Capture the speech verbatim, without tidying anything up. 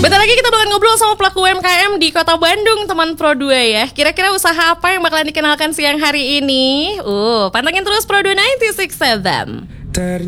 Bentar lagi kita bakal ngobrol sama pelaku U M K M di Kota Bandung, teman Pro dua ya. Kira-kira usaha apa yang bakalan dikenalkan siang hari ini? Uh, pantengin terus Pro dua sembilan enam tujuh tujuh.